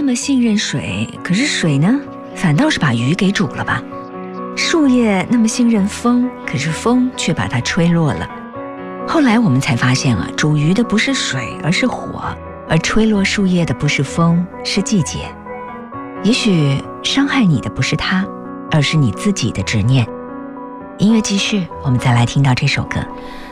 那么信任水，可是水呢，反倒是把鱼给煮了吧？树叶那么信任风，可是风却把它吹落了。后来我们才发现啊，煮鱼的不是水，而是火，而吹落树叶的不是风，是季节。也许伤害你的不是它，而是你自己的执念。音乐继续，我们再来听到这首歌。